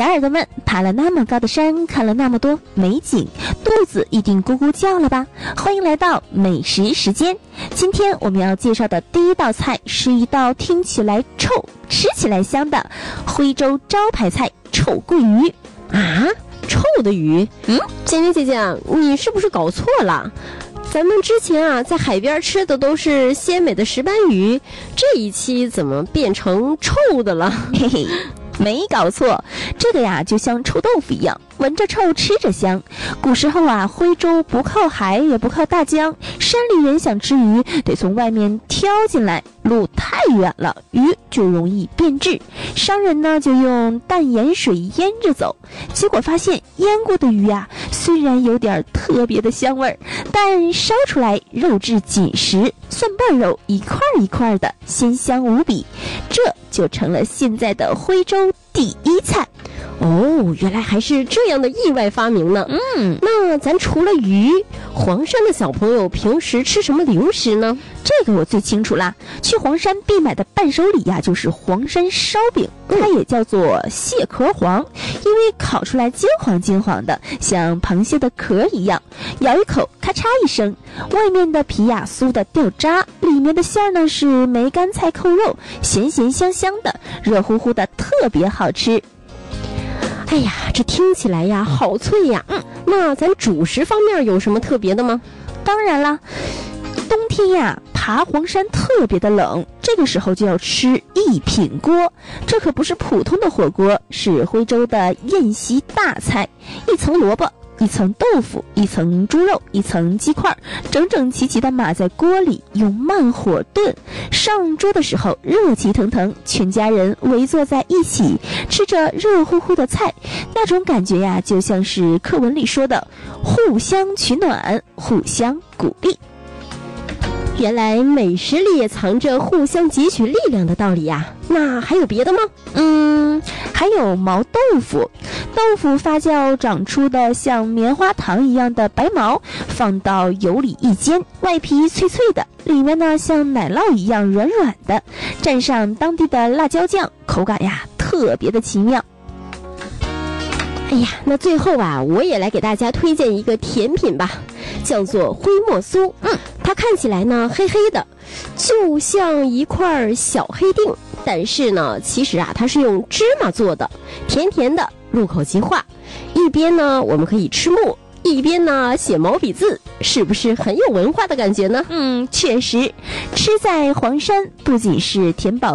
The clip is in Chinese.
小耳朵们爬了那么高的山，看了那么多美景，肚子一定咕咕叫了吧？欢迎来到美食时间。今天我们要介绍的第一道菜是一道听起来臭，吃起来香的徽州招牌菜臭鳜鱼。 啊，臭的鱼？尖尖姐姐，你是不是搞错了？咱们之前在海边吃的都是鲜美的石斑鱼，这一期怎么变成臭的了？ 嘿嘿，没搞错，这个就像臭豆腐一样，闻着臭，吃着香。古时候徽州不靠海也不靠大江，山里人想吃鱼得从外面挑进来，路太远了，鱼就容易变质。商人呢就用淡盐水腌着走，结果发现腌过的鱼虽然有点特别的香味儿，但烧出来肉质紧实，蒜瓣肉一块一块的，鲜香无比，这就成了现在的徽州第一菜。 哦，原来还是这样的意外发明呢。那咱除了鱼，黄山的小朋友平时吃什么零食呢？ 这个我最清楚啦，去黄山必买的伴手礼就是黄山烧饼，它也叫做蟹壳黄，因为烤出来金黄金黄的，像螃蟹的壳一样，咬一口咔嚓一声，外面的皮酥的掉渣，里面的馅呢是梅干菜扣肉，咸咸香香的，热乎乎的，特别好吃。 哎呀，这听起来好脆呀。那咱主食方面有什么特别的吗？ 当然啦，冬天爬黄山特别的冷，这个时候就要吃一品锅。这可不是普通的火锅，是徽州的宴席大菜，一层萝卜，一层豆腐，一层猪肉，一层鸡块，整整齐齐地码在锅里，用慢火炖。上桌的时候热气腾腾，全家人围坐在一起，吃着热乎乎的菜，那种感觉就像是课文里说的互相取暖，互相鼓励。 原来美食里也藏着互相汲取力量的道理呀。那还有别的吗？ 还有毛豆腐。豆腐发酵长出的像棉花糖一样的白毛，放到油里一煎，外皮脆脆的，里面呢像奶酪一样软软的，蘸上当地的辣椒酱，口感特别的奇妙。 哎呀，那最后我也来给大家推荐一个甜品吧，叫做徽墨酥。它看起来呢黑黑的，就像一块小黑锭，但是呢其实它是用芝麻做的，甜甜的，入口即化。一边呢我们可以吃墨，一边呢写毛笔字，是不是很有文化的感觉呢？ 确实，吃在黄山不仅是填饱